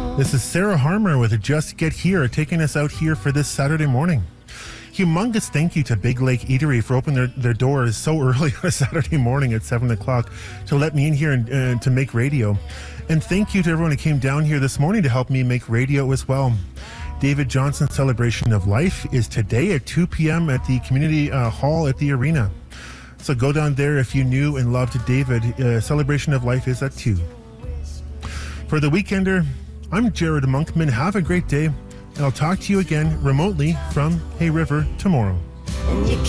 This is Sarah Harmer with Just Get Here, taking us out here for this Saturday morning. Humongous thank you to Big Lake Eatery for opening their doors so early on a Saturday morning at 7 o'clock to let me in here and to make radio. And thank you to everyone who came down here this morning to help me make radio as well. David Johnson's Celebration of Life is today at 2 p.m. at the Community Hall at the Arena. So go down there if you knew and loved David. Celebration of Life is at 2. For the Weekender, I'm Jared Monkman. Have a great day, and I'll talk to you again remotely from Hay River tomorrow.